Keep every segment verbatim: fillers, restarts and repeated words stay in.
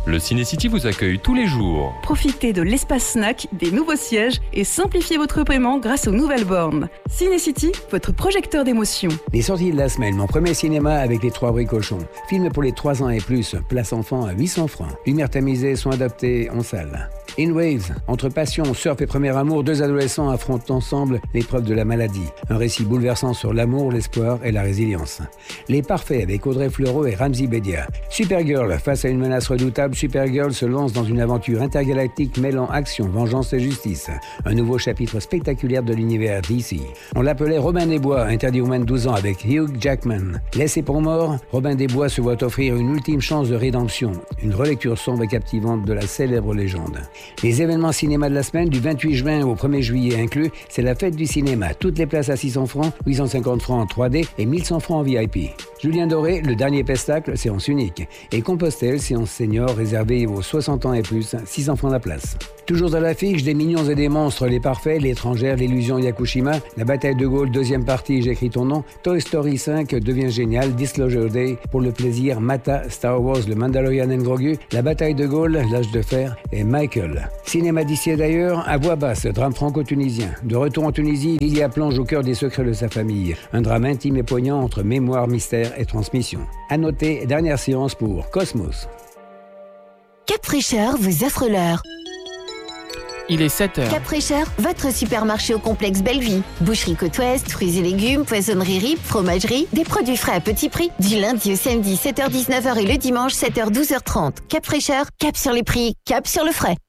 Le Ciné-City vous accueille tous les jours. Profitez de l'espace snack, des nouveaux sièges et simplifiez votre paiement grâce aux nouvelles bornes. Ciné-City, votre projecteur d'émotion. Les sorties de la semaine, mon premier cinéma avec les trois bricochons. Film pour les trois ans et plus, place enfant à huit cents francs. Lumière tamisée sont adaptées en salle. In Waves, entre passion, surf et premier amour, deux adolescents affrontent ensemble l'épreuve de la maladie. Un récit bouleversant sur l'amour, l'espoir et la résilience. Les Parfaits avec Audrey Fleurot et Ramzy Bedia. Supergirl, face à une menace redoutable, Supergirl se lance dans une aventure intergalactique mêlant action, vengeance et justice. Un nouveau chapitre spectaculaire de l'univers D C. On l'appelait Robin des Bois, interdit aux moins de douze ans avec Hugh Jackman. Laissé pour mort, Robin des Bois se voit offrir une ultime chance de rédemption. Une relecture sombre et captivante de la célèbre légende. Les événements cinéma de la semaine, du vingt-huit juin au premier juillet inclus, c'est la fête du cinéma. Toutes les places à six cents francs, huit cent cinquante francs en trois D et mille cent francs en V I P. Julien Doré, le dernier pestacle, séance unique. Et Compostelle, séance senior, réservée aux soixante ans et plus, six cents francs la place. Toujours à l'affiche, des mignons et des monstres, les parfaits, l'étrangère, l'illusion Yakushima, la bataille de Gaulle, deuxième partie, j'écris ton nom, Toy Story cinq devient génial, Disclosure Day, pour le plaisir, Mata, Star Wars, le Mandalorian and Grogu, la bataille de Gaulle, l'âge de fer et Michael. Cinéma d'ici et d'ailleurs, à voix basse, drame franco-tunisien. De retour en Tunisie, Lilia plonge au cœur des secrets de sa famille. Un drame intime et poignant entre mémoire, mystère et transmission. À noter, dernière séance pour Cosmos. Cap Fraîcheur vous offre l'heure. Il est sept heures. Cap Fraîcheur, votre supermarché au complexe Bellevue. Boucherie Côte Ouest, fruits et légumes, poissonnerie, riz, fromagerie, des produits frais à petit prix. Du lundi au samedi, sept heures dix-neuf heures et le dimanche, sept heures douze heures trente. Cap Fraîcheur, cap sur les prix, cap sur le frais.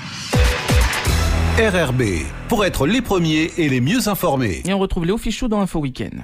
R R B, pour être les premiers et les mieux informés. Et on retrouve Léo Fichou dans Info Week-end.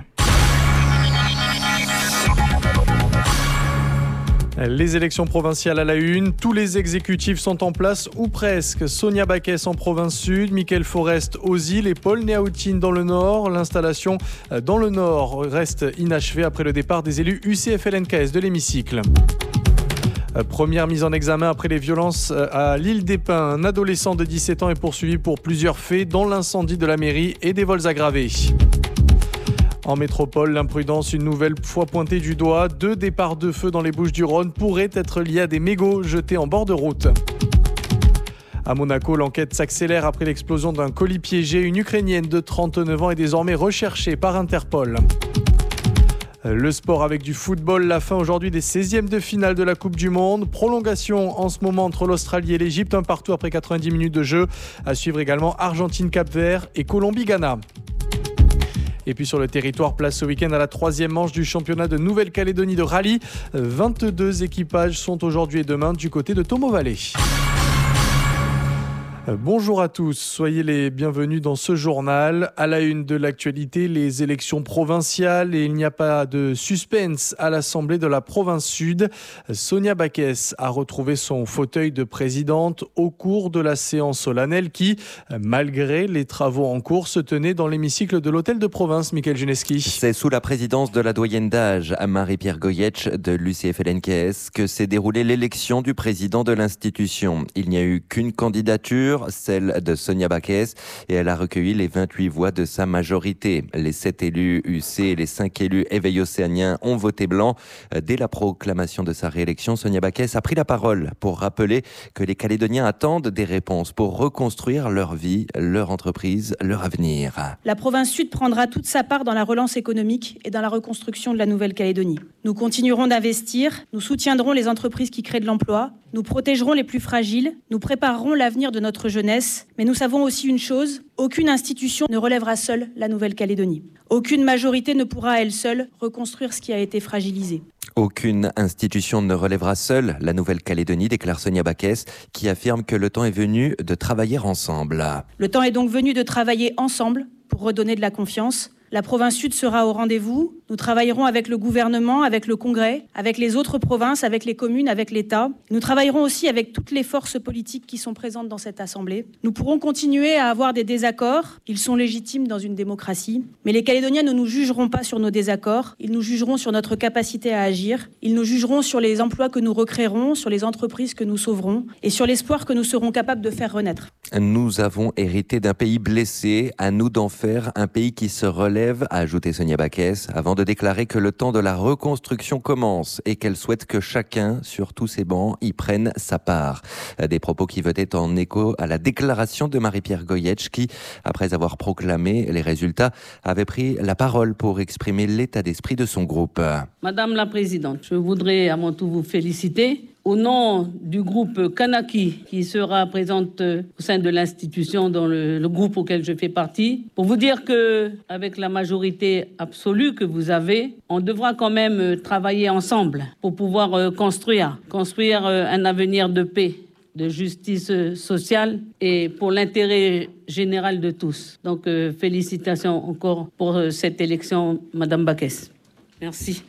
Les élections provinciales à la une, tous les exécutifs sont en place ou presque. Sonia Baquès en province sud, Mickaël Forest aux îles et Paul Néaoutine dans le nord. L'installation dans le nord reste inachevée après le départ des élus U C F L N K S de l'hémicycle. Première mise en examen après les violences à l'île des Pins. Un adolescent de dix-sept ans est poursuivi pour plusieurs faits, dont l'incendie de la mairie et des vols aggravés. En métropole, l'imprudence une nouvelle fois pointée du doigt. Deux départs de feu dans les Bouches-du-Rhône pourraient être liés à des mégots jetés en bord de route. À Monaco, l'enquête s'accélère après l'explosion d'un colis piégé. Une Ukrainienne de trente-neuf ans est désormais recherchée par Interpol. Le sport avec du football, la fin aujourd'hui des seizièmes de finale de la Coupe du Monde. Prolongation en ce moment entre l'Australie et l'Égypte, un partout après quatre-vingt-dix minutes de jeu. À suivre également Argentine-Cap-Vert et Colombie-Ghana. Et puis sur le territoire, place ce week-end à la troisième manche du championnat de Nouvelle-Calédonie de rallye. vingt-deux équipages sont aujourd'hui et demain du côté de Tomo Valley. Bonjour à tous, soyez les bienvenus dans ce journal. À la une de l'actualité, les élections provinciales et il n'y a pas de suspense à l'Assemblée de la province sud. Sonia Baquès a retrouvé son fauteuil de présidente au cours de la séance solennelle qui, malgré les travaux en cours, se tenait dans l'hémicycle de l'hôtel de province. Mickaël Juneski. C'est sous la présidence de la doyenne d'âge, Marie-Pierre Goyetch de l'U C F L N K S, que s'est déroulée l'élection du président de l'institution. Il n'y a eu qu'une candidature, celle de Sonia Baquès, et elle a recueilli les vingt-huit voix de sa majorité. Les sept élus U C et les cinq élus Éveil Océanien ont voté blanc. Dès la proclamation de sa réélection, Sonia Baquès a pris la parole pour rappeler que les Calédoniens attendent des réponses pour reconstruire leur vie, leur entreprise, leur avenir. La province sud prendra toute sa part dans la relance économique et dans la reconstruction de la Nouvelle-Calédonie. Nous continuerons d'investir, nous soutiendrons les entreprises qui créent de l'emploi, nous protégerons les plus fragiles, nous préparerons l'avenir de notre jeunesse, mais nous savons aussi une chose, aucune institution ne relèvera seule la Nouvelle-Calédonie. Aucune majorité ne pourra à elle seule reconstruire ce qui a été fragilisé. Aucune institution ne relèvera seule la Nouvelle-Calédonie, déclare Sonia Baquès, qui affirme que le temps est venu de travailler ensemble. Le temps est donc venu de travailler ensemble pour redonner de la confiance. La province sud sera au rendez-vous. Nous travaillerons avec le gouvernement, avec le Congrès, avec les autres provinces, avec les communes, avec l'État. Nous travaillerons aussi avec toutes les forces politiques qui sont présentes dans cette Assemblée. Nous pourrons continuer à avoir des désaccords. Ils sont légitimes dans une démocratie. Mais les Calédoniens ne nous jugeront pas sur nos désaccords. Ils nous jugeront sur notre capacité à agir. Ils nous jugeront sur les emplois que nous recréerons, sur les entreprises que nous sauverons et sur l'espoir que nous serons capables de faire renaître. Nous avons hérité d'un pays blessé, à nous d'en faire un pays qui se relève, a ajouté Sonia Backès, avant de déclarer que le temps de la reconstruction commence et qu'elle souhaite que chacun, sur tous ses bancs, y prenne sa part. Des propos qui venaient en écho à la déclaration de Marie-Pierre Goyetch qui, après avoir proclamé les résultats, avait pris la parole pour exprimer l'état d'esprit de son groupe. Madame la Présidente, je voudrais à mon tour vous féliciter. Au nom du groupe Kanaki, qui sera présente au sein de l'institution, dans le, le groupe auquel je fais partie, pour vous dire que, avec la majorité absolue que vous avez, on devra quand même travailler ensemble pour pouvoir construire, construire un avenir de paix, de justice sociale et pour l'intérêt général de tous. Donc, euh, félicitations encore pour euh, cette élection, Madame Backès. Merci.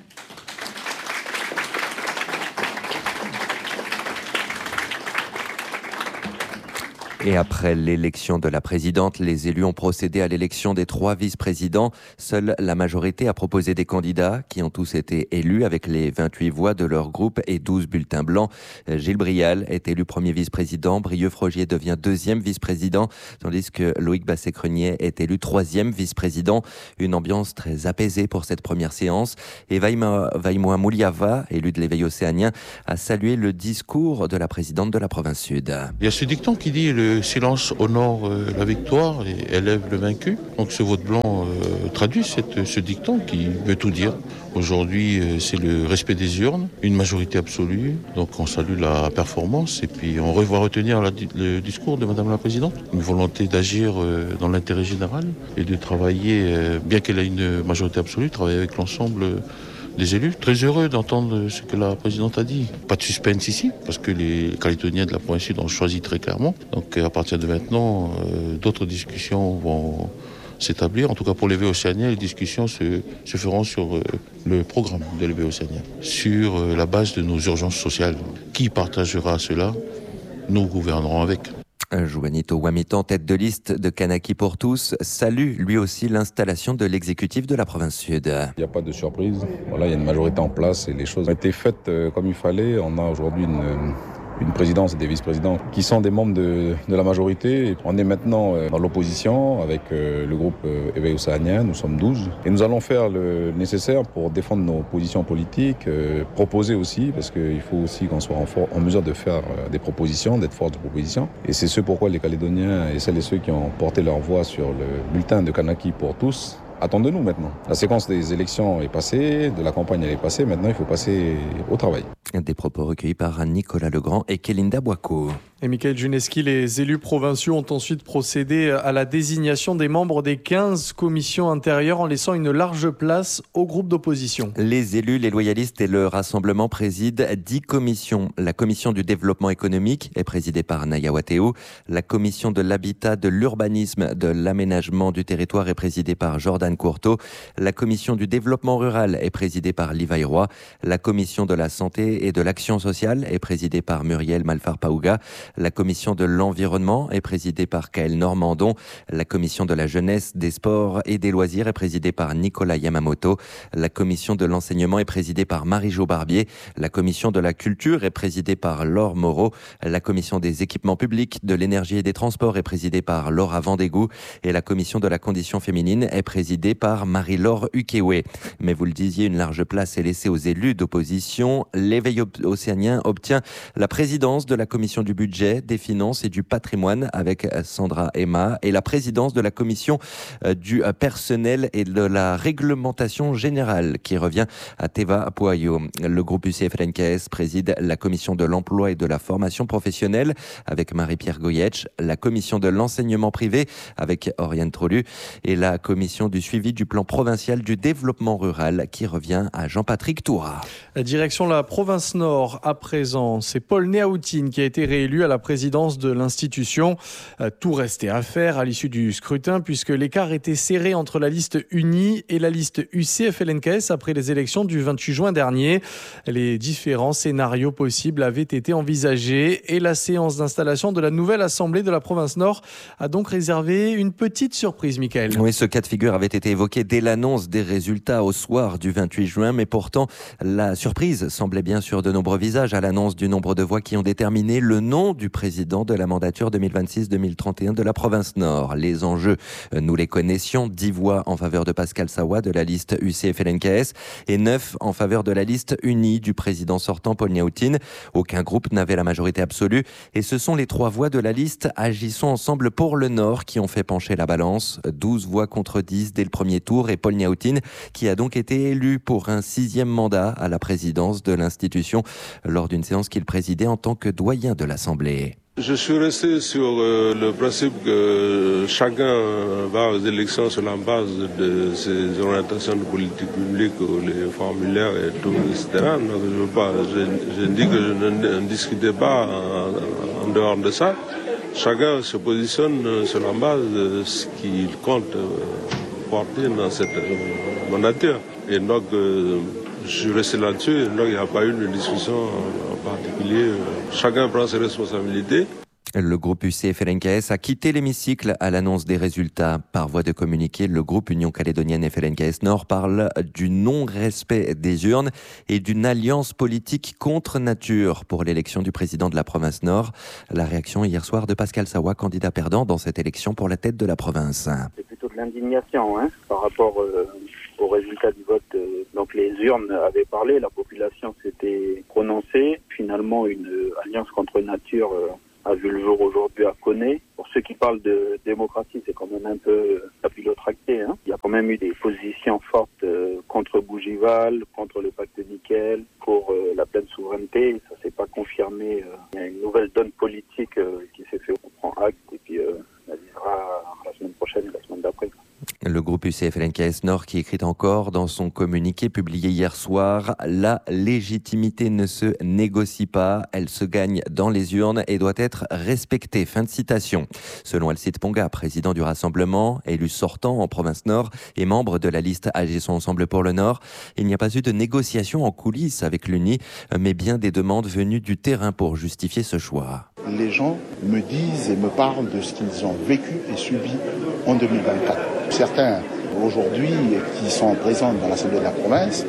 Et après l'élection de la présidente, les élus ont procédé à l'élection des trois vice-présidents. Seule la majorité a proposé des candidats qui ont tous été élus avec les vingt-huit voix de leur groupe et douze bulletins blancs. Gilles Brial est élu premier vice-président, Brieux Frogier devient deuxième vice-président, tandis que Loïc Basset-Crenier est élu troisième vice-président. Une ambiance très apaisée pour cette première séance. Et Vaïmoa Mouliava, élu de l'éveil océanien, a salué le discours de la présidente de la province sud. Il y a ce dicton qui dit le Le silence honore euh, la victoire et élève le vaincu. Donc ce vote blanc euh, traduit cette, ce dicton qui veut tout dire. Aujourd'hui, euh, c'est le respect des urnes, une majorité absolue. Donc on salue la performance et puis on va retenir la, le discours de Madame la Présidente. Une volonté d'agir euh, dans l'intérêt général et de travailler, euh, bien qu'elle ait une majorité absolue, travailler avec l'ensemble euh, des élus. Très heureux d'entendre ce que la présidente a dit. Pas de suspense ici, parce que les Calédoniens de la province sud ont choisi très clairement. Donc à partir de maintenant, euh, d'autres discussions vont s'établir. En tout cas pour l'E V océanien, les discussions se, se feront sur euh, le programme de l'E V océanien, sur euh, la base de nos urgences sociales. Qui partagera cela? Nous gouvernerons avec. Juanito Wamitan, tête de liste de Kanaki pour tous, salue lui aussi l'installation de l'exécutif de la province sud. Il n'y a pas de surprise. Voilà, il y a une majorité en place et les choses ont été faites comme il fallait. On a aujourd'hui une, une présidence et des vice-présidents qui sont des membres de, de la majorité. On est maintenant dans l'opposition avec le groupe Éveil océanien. Nous sommes douze et nous allons faire le nécessaire pour défendre nos positions politiques, euh, proposer aussi, parce qu'il faut aussi qu'on soit en, for- en mesure de faire des propositions, d'être force de proposition. Et c'est ce pourquoi les Calédoniens et celles et ceux qui ont porté leur voix sur le bulletin de Kanaki pour tous attendent de nous maintenant. La séquence des élections est passée, de la campagne elle est passée, maintenant il faut passer au travail. Des propos recueillis par Nicolas Legrand et Kélinda Boiko. Et Michael Juneski, les élus provinciaux ont ensuite procédé à la désignation des membres des quinze commissions intérieures en laissant une large place au groupe d'opposition. Les élus, les loyalistes et le rassemblement président dix commissions. La commission du développement économique est présidée par Naya Wateou. La commission de l'habitat, de l'urbanisme, de l'aménagement du territoire est présidée par Jordan Courteau. La commission du développement rural est présidée par Livaï Roy. La commission de la santé et de l'action sociale est présidée par Muriel Malfar-Paouga. La commission de l'environnement est présidée par Kaël Normandon. La commission de la jeunesse, des sports et des loisirs est présidée par Nicolas Yamamoto. La commission de l'enseignement est présidée par Marie-Jo Barbier. La commission de la culture est présidée par Laure Moreau. La commission des équipements publics, de l'énergie et des transports est présidée par Laura Vandégou. Et la commission de la condition féminine est présidée par Marie-Laure Ukewe. Mais vous le disiez, une large place est laissée aux élus d'opposition. L'éveil océanien obtient la présidence de la commission du budget, des finances et du patrimoine avec Sandra Emma et la présidence de la commission du personnel et de la réglementation générale qui revient à Teva Pouayo. Le groupe U C F L N K S préside la commission de l'emploi et de la formation professionnelle avec Marie-Pierre Goyetch, la commission de l'enseignement privé avec Oriane Trolu et la commission du suivi du plan provincial du développement rural qui revient à Jean-Patrick Toura. Direction la province Nord à présent, c'est Paul Néaoutine qui a été réélu à la présidence de l'institution. Tout restait à faire à l'issue du scrutin puisque l'écart était serré entre la liste unie et la liste U C F L N K S après les élections du vingt-huit juin dernier. Les différents scénarios possibles avaient été envisagés et la séance d'installation de la nouvelle assemblée de la province Nord a donc réservé une petite surprise, Michael. Oui, ce cas de figure avait été évoqué dès l'annonce des résultats au soir du vingt-huit juin, mais pourtant la surprise semblait bien sur de nombreux visages à l'annonce du nombre de voix qui ont déterminé le nom du président de la mandature deux mille vingt-six deux mille trente et un de la province Nord. Les enjeux, nous les connaissions, dix voix en faveur de Pascal Sawa de la liste U C F L N K S et neuf en faveur de la liste unie du président sortant Paul Niaoutine. Aucun groupe n'avait la majorité absolue et ce sont les trois voix de la liste Agissons ensemble pour le Nord qui ont fait pencher la balance. douze voix contre dix dès le premier tour et Paul Niaoutine qui a donc été élu pour un sixième mandat à la présidence de l'institution lors d'une séance qu'il présidait en tant que doyen de l'Assemblée. Je suis resté sur euh, le principe que chacun va aux élections sur la base de ses orientations de politique publique, les formulaires et tout, et cetera. Donc je veux pas, je, je dis que je ne, ne discutais pas en, en dehors de ça. Chacun se positionne sur la base de ce qu'il compte porter dans cette mandature. Et donc, euh, je suis resté là-dessus, donc il n'y a pas eu de discussion en particulier. Chacun prend ses responsabilités. Le groupe U C F L N K S a quitté l'hémicycle à l'annonce des résultats. Par voie de communiqué, le groupe Union calédonienne F L N K S Nord parle du non-respect des urnes et d'une alliance politique contre nature pour l'élection du président de la province Nord. La réaction hier soir de Pascal Sawa, candidat perdant dans cette élection pour la tête de la province. C'est plutôt de l'indignation hein, par rapport euh, au résultat du vote. Euh, donc les urnes avaient parlé, la population s'était prononcée. Finalement, une euh, alliance contre nature euh, a vu le jour aujourd'hui à Koné. Pour ceux qui parlent de démocratie, c'est quand même un peu capillotracté. Hein. Il y a quand même eu des positions fortes euh, contre Bougival, contre le pacte nickel, pour euh, la pleine souveraineté. Ça s'est pas confirmé. Euh. Il y a une nouvelle donne politique euh, qui s'est fait. On prend acte et puis euh, on avisera la semaine prochaine et la semaine d'après. Le groupe U C F L N K S Nord qui écrit encore dans son communiqué publié hier soir « La légitimité ne se négocie pas, elle se gagne dans les urnes et doit être respectée ». Fin de citation. Selon Alcide Ponga, président du Rassemblement, élu sortant en province Nord et membre de la liste Agissons ensemble pour le Nord, il n'y a pas eu de négociation en coulisses avec l'U N I, mais bien des demandes venues du terrain pour justifier ce choix. Les gens me disent et me parlent de ce qu'ils ont vécu et subi en deux mille vingt-quatre. Certains, aujourd'hui, qui sont présents dans l'Assemblée de la province,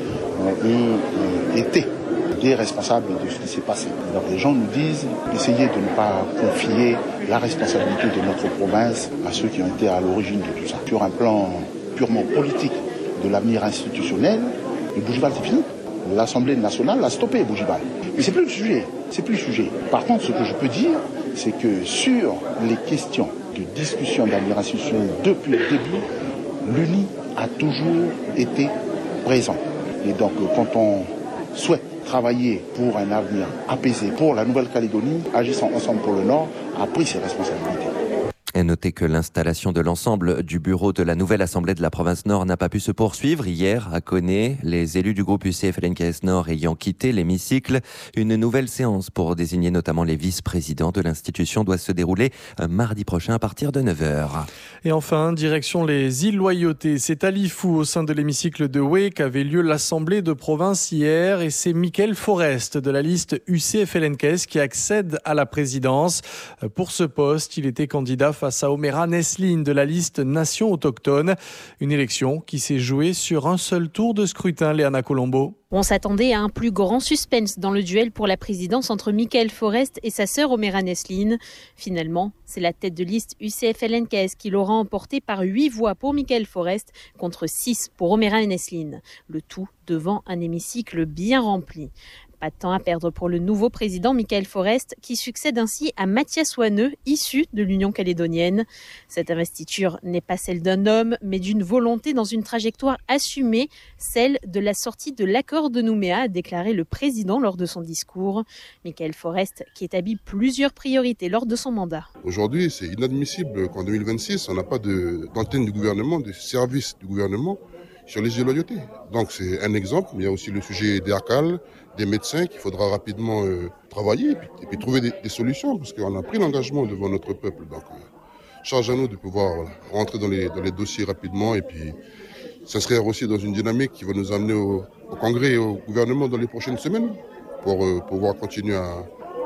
ont été des responsables de ce qui s'est passé. Alors les gens nous disent, essayez de ne pas confier la responsabilité de notre province à ceux qui ont été à l'origine de tout ça. Sur un plan purement politique de l'avenir institutionnel, le Bougival c'est fini. L'Assemblée nationale a stoppé Bougival. Mais c'est plus le sujet. C'est plus le sujet. Par contre, ce que je peux dire, c'est que sur les questions de discussion d'avenir institutionnel depuis le début, l'U N I a toujours été présent. Et donc, quand on souhaite travailler pour un avenir apaisé pour la Nouvelle-Calédonie, Agissons ensemble pour le Nord, a pris ses responsabilités. Et notez que l'installation de l'ensemble du bureau de la nouvelle Assemblée de la province Nord n'a pas pu se poursuivre. Hier, à Koné, les élus du groupe U C F L N K S Nord ayant quitté l'hémicycle, une nouvelle séance pour désigner notamment les vice-présidents de l'institution doit se dérouler mardi prochain à partir de neuf heures. Et enfin, direction les îles Loyauté. C'est à Lifou, au sein de l'hémicycle de Oué, qu'avait lieu l'Assemblée de province hier. Et c'est Mickaël Forest de la liste U C F L N K S qui accède à la présidence. Pour ce poste, il était candidat face à Omera Nesline de la liste Nation autochtone. Une élection qui s'est jouée sur un seul tour de scrutin, Léana Colombo. On s'attendait à un plus grand suspense dans le duel pour la présidence entre Mickaël Forest et sa sœur Omera Nesline. Finalement, c'est la tête de liste U C F L N K S qui l'aura emporté par huit voix pour Mickaël Forest contre six pour Omera Nesline. Le tout devant un hémicycle bien rempli. Pas de temps à perdre pour le nouveau président Mickaël Forest qui succède ainsi à Mathias Wanneux, issu de l'Union calédonienne. Cette investiture n'est pas celle d'un homme, mais d'une volonté dans une trajectoire assumée, celle de la sortie de l'accord de Nouméa, a déclaré le président lors de son discours. Mickaël Forest qui établit plusieurs priorités lors de son mandat. Aujourd'hui, c'est inadmissible qu'en deux mille vingt-six, on n'a pas de, d'antenne du gouvernement, de service du gouvernement sur les îles Loyauté. Donc c'est un exemple, mais il y a aussi le sujet des A C A L, des médecins qu'il faudra rapidement euh, travailler et puis, et puis trouver des, des solutions parce qu'on a pris l'engagement devant notre peuple. Donc euh, charge à nous de pouvoir voilà, rentrer dans les, dans les dossiers rapidement et puis s'inscrire aussi dans une dynamique qui va nous amener au, au Congrès et au gouvernement dans les prochaines semaines pour euh, pouvoir continuer à,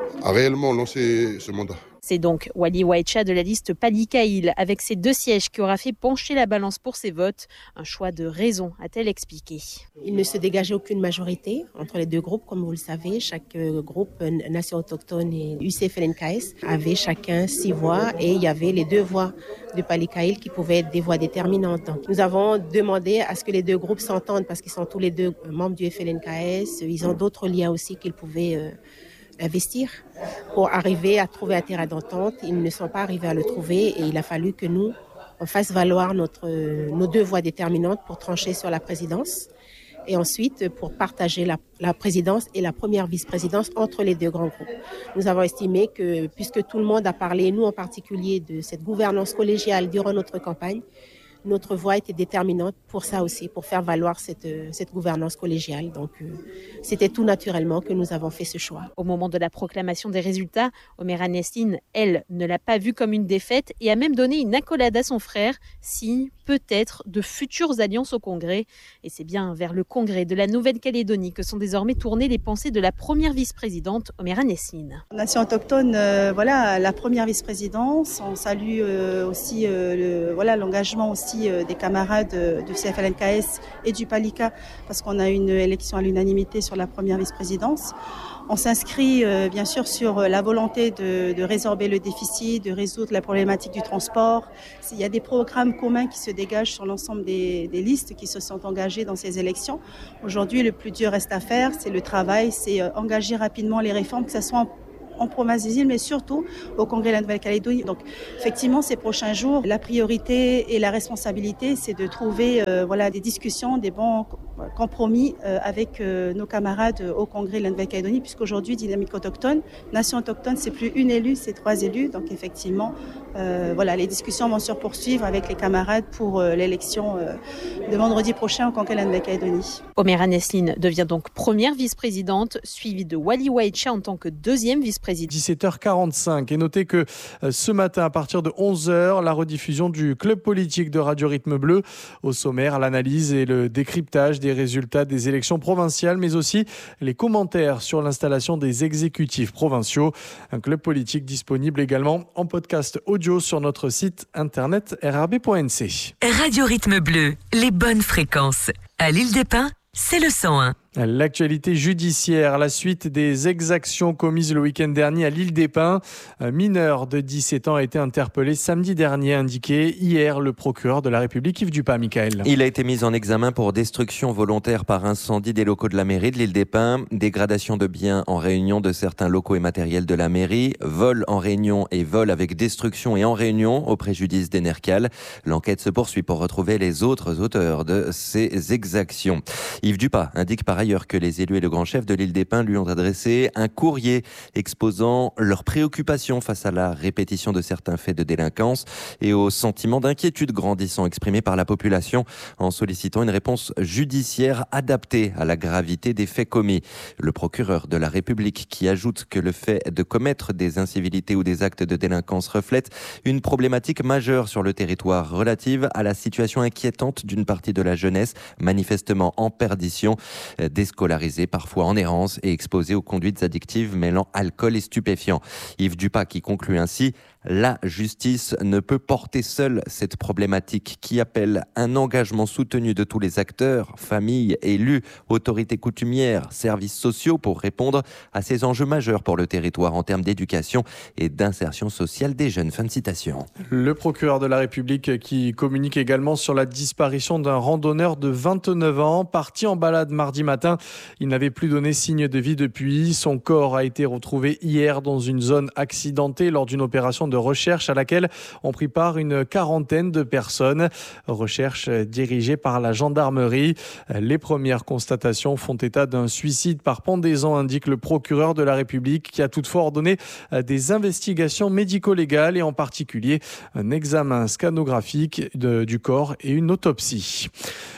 a réellement lancé ce mandat. C'est donc Wali Waecha de la liste Palikaïl, avec ses deux sièges, qui aura fait pencher la balance pour ses votes. Un choix de raison, a-t-elle expliqué. Il ne se dégageait aucune majorité entre les deux groupes, comme vous le savez. Chaque groupe, Nation autochtone et U C F L N K S, avait chacun six voix et il y avait les deux voix de Palikaïl qui pouvaient être des voix déterminantes. Donc, nous avons demandé à ce que les deux groupes s'entendent parce qu'ils sont tous les deux membres du F L N K S. Ils ont d'autres liens aussi qu'ils pouvaient euh, investir pour arriver à trouver un terrain d'entente. Ils ne sont pas arrivés à le trouver et il a fallu que nous on fasse valoir notre, nos deux voix déterminantes pour trancher sur la présidence et ensuite pour partager la, la présidence et la première vice-présidence entre les deux grands groupes. Nous avons estimé que puisque tout le monde a parlé, nous en particulier, de cette gouvernance collégiale durant notre campagne, notre voix était déterminante pour ça aussi, pour faire valoir cette, cette gouvernance collégiale. Donc, euh, c'était tout naturellement que nous avons fait ce choix. Au moment de la proclamation des résultats, Omera Nesline, elle, ne l'a pas vu comme une défaite et a même donné une accolade à son frère, signe peut-être de futures alliances au Congrès. Et c'est bien vers le Congrès de la Nouvelle-Calédonie que sont désormais tournées les pensées de la première vice-présidente, Omera Nesline. Nation autochtone, euh, voilà, la première vice-présidence. On salue euh, aussi euh, le, voilà, l'engagement aussi des camarades du C F L N K S et du Palika parce qu'on a une élection à l'unanimité sur la première vice-présidence. On s'inscrit euh, bien sûr sur la volonté de, de résorber le déficit, de résoudre la problématique du transport. Il y a des programmes communs qui se dégagent sur l'ensemble des, des listes qui se sont engagées dans ces élections. Aujourd'hui, le plus dur reste à faire, c'est le travail, c'est euh, engager rapidement les réformes, que ce soit en en province des îles, mais surtout au Congrès de la Nouvelle-Calédonie. Donc, effectivement, ces prochains jours, la priorité et la responsabilité, c'est de trouver euh, voilà, des discussions, des bons compromis euh, avec euh, nos camarades au Congrès de la Nouvelle-Calédonie, puisqu'aujourd'hui, Dynamique autochtone, Nation autochtone, c'est plus une élue, c'est trois élus. Donc, effectivement, euh, voilà, les discussions vont se poursuivre avec les camarades pour euh, l'élection euh, de vendredi prochain au Congrès de la Nouvelle-Calédonie. Omera Nesline devient donc première vice-présidente, suivie de Wali Waecha en tant que deuxième vice-présidente. dix-sept heures quarante-cinq. Et notez que euh, ce matin, à partir de onze heures, la rediffusion du Club politique de Radio Rythme Bleu. Au sommaire, l'analyse et le décryptage des résultats des élections provinciales, mais aussi les commentaires sur l'installation des exécutifs provinciaux. Un Club politique disponible également en podcast audio sur notre site internet r r b point n c. Radio Rythme Bleu, les bonnes fréquences. À l'Île des Pins, c'est le cent un. L'actualité judiciaire, la suite des exactions commises le week-end dernier à l'Île des Pins. Un mineur de dix-sept ans a été interpellé samedi dernier, indiqué hier le procureur de la République, Yves Dupas. Michael. Il a été mis en examen pour destruction volontaire par incendie des locaux de la mairie de l'Île des Pins, dégradation de biens en réunion de certains locaux et matériels de la mairie, vol en réunion et vol avec destruction et en réunion au préjudice des Nercal. L'enquête se poursuit pour retrouver les autres auteurs de ces exactions. Yves Dupas indique par ailleurs que les élus et le grand chef de l'Île des Pins lui ont adressé un courrier exposant leurs préoccupations face à la répétition de certains faits de délinquance et au sentiment d'inquiétude grandissant exprimé par la population en sollicitant une réponse judiciaire adaptée à la gravité des faits commis. Le procureur de la République qui ajoute que le fait de commettre des incivilités ou des actes de délinquance reflète une problématique majeure sur le territoire relative à la situation inquiétante d'une partie de la jeunesse manifestement en perdition, déscolarisés, parfois en errance et exposés aux conduites addictives mêlant alcool et stupéfiants. Yves Dupas qui conclut ainsi: la justice ne peut porter seule cette problématique qui appelle un engagement soutenu de tous les acteurs, familles, élus, autorités coutumières, services sociaux pour répondre à ces enjeux majeurs pour le territoire en termes d'éducation et d'insertion sociale des jeunes. Fin de citation. Le procureur de la République qui communique également sur la disparition d'un randonneur de vingt-neuf ans, parti en balade mardi matin. Il n'avait plus donné signe de vie depuis. Son corps a été retrouvé hier dans une zone accidentée lors d'une opération de recherche à laquelle ont pris part une quarantaine de personnes. Recherche dirigée par la gendarmerie. Les premières constatations font état d'un suicide par pendaison, indique le procureur de la République, qui a toutefois ordonné des investigations médico-légales et en particulier un examen scanographique de, du corps et une autopsie.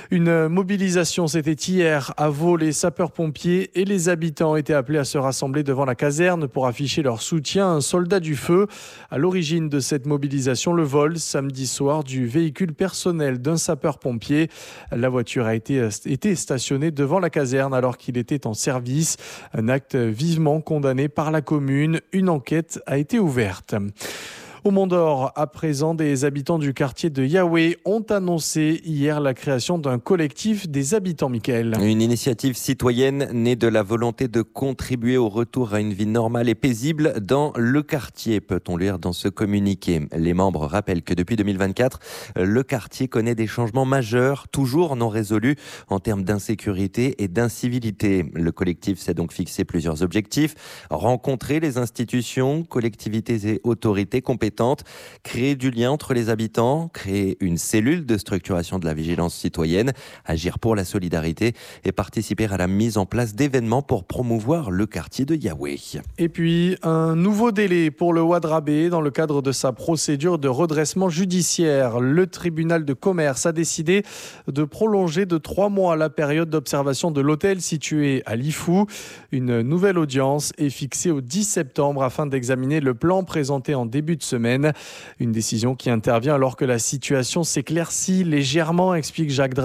Une mobilisation, c'était hier à Vaud. Les sapeurs-pompiers et les habitants étaient appelés à se rassembler devant la caserne pour afficher leur soutien à un soldat du feu. À l'origine de cette mobilisation, le vol samedi soir du véhicule personnel d'un sapeur-pompier. La voiture a été, été stationnée devant la caserne alors qu'il était en service. Un acte vivement condamné par la commune. Une enquête a été ouverte. Au Mont-d'Or, à présent, des habitants du quartier de Yahweh ont annoncé hier la création d'un collectif des habitants, Mickaël. Une initiative citoyenne née de la volonté de contribuer au retour à une vie normale et paisible dans le quartier, peut-on lire dans ce communiqué. Les membres rappellent que depuis deux mille vingt-quatre, le quartier connaît des changements majeurs, toujours non résolus en termes d'insécurité et d'incivilité. Le collectif s'est donc fixé plusieurs objectifs: rencontrer les institutions, collectivités et autorités compétentes, créer du lien entre les habitants, créer une cellule de structuration de la vigilance citoyenne, agir pour la solidarité et participer à la mise en place d'événements pour promouvoir le quartier de Yahweh. Et puis, un nouveau délai pour le Ouadrabé dans le cadre de sa procédure de redressement judiciaire. Le tribunal de commerce a décidé de prolonger de trois mois la période d'observation de l'hôtel situé à Lifou. Une nouvelle audience est fixée au dix septembre afin d'examiner le plan présenté en début de semaine. Une décision qui intervient alors que la situation s'éclaircit légèrement, explique Jacques Drey.